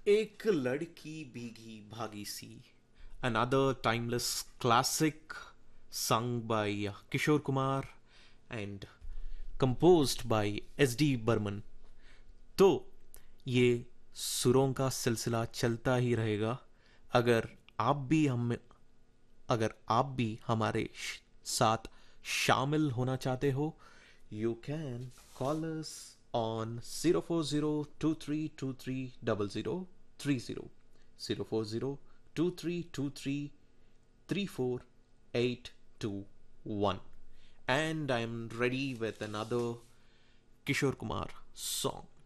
एक लड़की भीगी भागी सी, another timeless classic sung by Kishore Kumar and composed by S.D. Burman. तो ये सुरों का सिलसिला चलता ही रहेगा। अगर आप भी हम अगर आप भी हमारे साथ शामिल होना चाहते हो, you can call us on 04023230030, 04023233481, and I am ready with another Kishore Kumar song.